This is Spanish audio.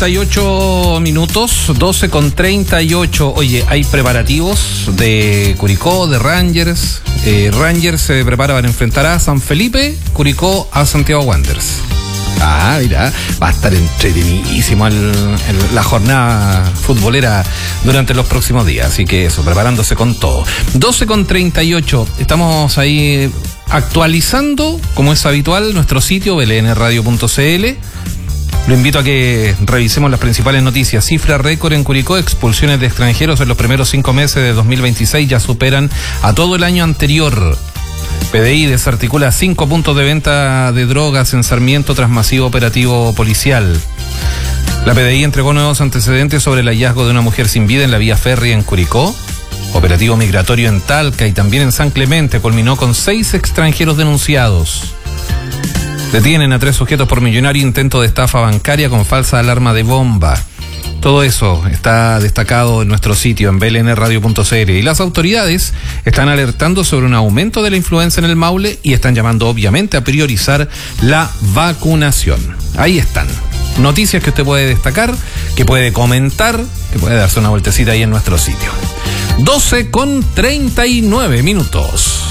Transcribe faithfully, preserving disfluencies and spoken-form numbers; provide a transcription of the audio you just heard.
treinta y ocho minutos, doce con treinta y ocho. Oye, hay preparativos de Curicó, de Rangers. Eh, Rangers se prepara para enfrentar a San Felipe, Curicó a Santiago Wanderers. Ah, mira, va a estar entretenidísimo el, el, la jornada futbolera durante los próximos días. Así que eso, preparándose con todo. doce con treinta y ocho, estamos ahí actualizando, como es habitual, nuestro sitio b l n radio punto c l. Lo invito a que revisemos las principales noticias. Cifra récord en Curicó, expulsiones de extranjeros en los primeros cinco meses de dos mil veintiséis ya superan a todo el año anterior. P D I desarticula cinco puntos de venta de drogas en Sarmiento tras masivo operativo policial. La P D I entregó nuevos antecedentes sobre el hallazgo de una mujer sin vida en la vía férrea en Curicó. Operativo migratorio en Talca y también en San Clemente culminó con seis extranjeros denunciados. Detienen a tres sujetos por millonario intento de estafa bancaria con falsa alarma de bomba. Todo eso está destacado en nuestro sitio en b l n radio punto c l y las autoridades están alertando sobre un aumento de la influenza en el Maule y están llamando obviamente a priorizar la vacunación. Ahí están. Noticias que usted puede destacar, que puede comentar, que puede darse una vueltecita ahí en nuestro sitio. doce con treinta y nueve minutos.